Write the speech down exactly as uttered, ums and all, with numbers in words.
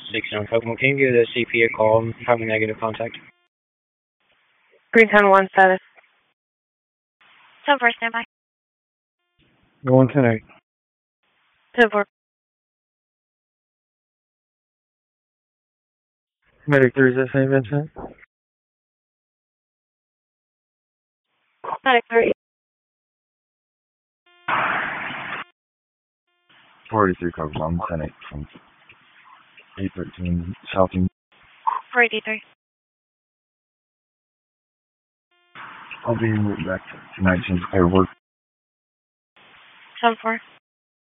six nine five one. Can you give the C P a call? I'm having negative contact. Greentown one status. ten four, standby. Going tonight. ten four. Medic three, is that Saint Vincent? Medic three. forty-three cover one, ten eight from eight thirteen Southing. four eighty-three. I'll be moved back to nineteen paperwork. ten four.